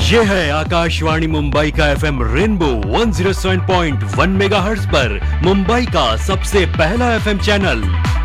ये है आकाशवाणी मुंबई का एफएम रेनबो 107.1 मेगाहर्ट्ज पर मुंबई का सबसे पहला एफएम चैनल।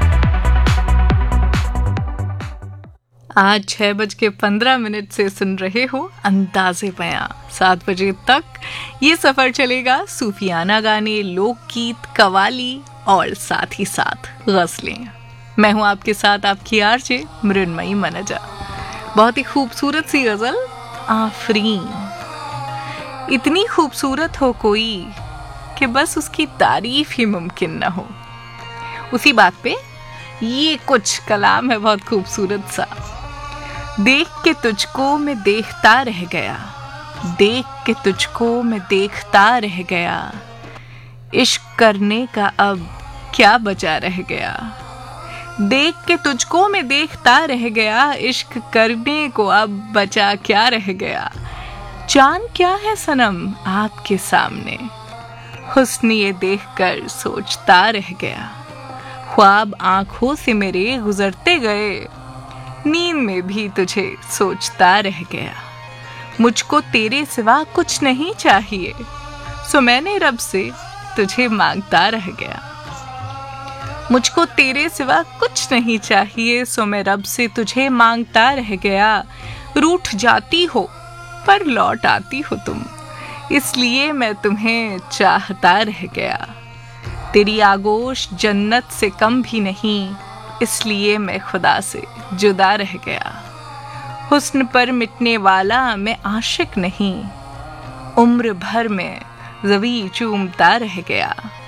आज 6:15 से सुन रहे हो अंदाज़े बयां। 7 बजे तक ये सफर चलेगा सूफियाना गाने, लोकगीत, कवाली और साथ ही साथ गज़लें। मैं हूं आपके साथ आपकी आरजे मृण्मयी मनजा। बहुत ही खूबसूरत सी गज़ल, आफरीन। इतनी खूबसूरत हो कोई कि बस उसकी तारीफ ही मुमकिन न हो। उसी बात पे ये कुछ कलाम है बहुत खूबसूरत सा। देख के तुझको मैं देखता रह गया, देख के तुझको मैं देखता रह गया, इश्क करने का अब क्या बचा रह गया। देख के तुझको मैं देखता रह गया, इश्क करने को अब बचा क्या रह गया। जान क्या है सनम आपके सामने, हुस्न ये देख कर सोचता रह गया। ख्वाब आंखों से मेरे गुजरते गए, नींद में भी तुझे सोचता रह गया। मुझको तेरे सिवा कुछ नहीं चाहिए, सो मैंने रब से तुझे मांगता रह गया। मुझको तेरे सिवा कुछ नहीं चाहिए, सो मैं रब से तुझे मांगता रह गया। रूठ जाती हो पर लौट आती हो तुम, इसलिए मैं तुम्हें चाहता रह गया। तेरी आगोश जन्नत से कम भी नहीं, इसलिए मैं खुदा से जुदा रह गया। हुस्न पर मिटने वाला मैं आशिक नहीं, उम्र भर में ज़वी चूमता रह गया।